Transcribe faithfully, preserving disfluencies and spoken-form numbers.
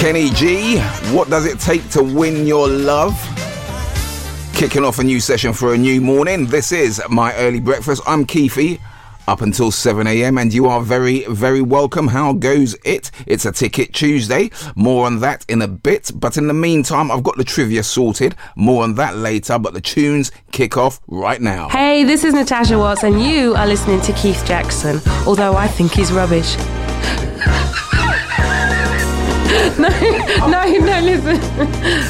Kenny G, what does it take to win your love? Kicking off a new session for a new morning. This is My Early Breakfast. I'm Keithy, up until seven a.m. and you are very, very welcome. How goes it? It's a Ticket Tuesday. More on that in a bit. But in the meantime, I've got the trivia sorted. More on that later, but the tunes kick off right now. Hey, this is Natasha Watts and you are listening to Keith Jackson, although I think he's rubbish. no, no, no, listen.